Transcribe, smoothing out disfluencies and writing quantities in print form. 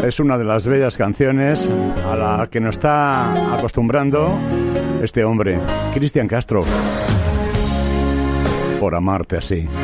Es una de las bellas canciones a la que nos está acostumbrando este hombre, Cristian Castro. Por amarte así.